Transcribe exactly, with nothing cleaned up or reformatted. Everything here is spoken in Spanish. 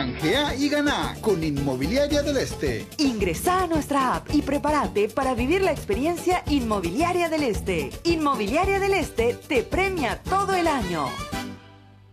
Canjea y gana con Inmobiliaria del Este. Ingresa a nuestra app y prepárate para vivir la experiencia Inmobiliaria del Este. Inmobiliaria del Este te premia todo el año.